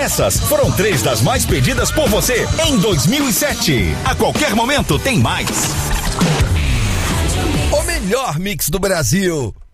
Essas foram 3 das mais pedidas por você em 2007. A qualquer momento tem mais. O melhor mix do Brasil.